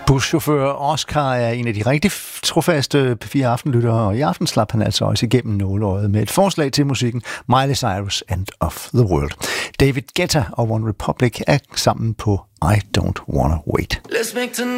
Buschauffør Oscar er en af de rigtig trofaste P4 Aftenlyttere, og i aften slap han altså også igennem nåleøjet med et forslag til musikken Miley Cyrus, End of the World. David Guetta og One Republic er sammen på I Don't Wanna Wait.